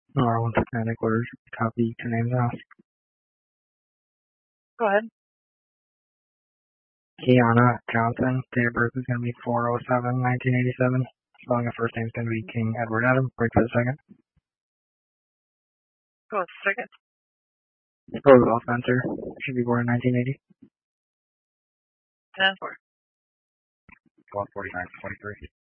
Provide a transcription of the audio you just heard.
R169 quarters. Copy 2 names out. Go ahead. Kiana Johnson. Date of birth is going to be 4/07/1987. Spelling of first name is going to be King Edward Adam. Break for the second. Go with the second. Roosevelt Spencer. Should be born in 1980. 10-4. 12/49/23.